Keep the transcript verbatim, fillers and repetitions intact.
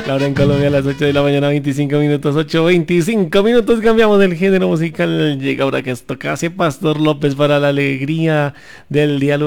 Ahora en Colombia a las ocho de la mañana, veinticinco minutos, ocho veinticinco minutos, cambiamos del género musical. Llega ahora que esto casi Pastor López para la alegría del día.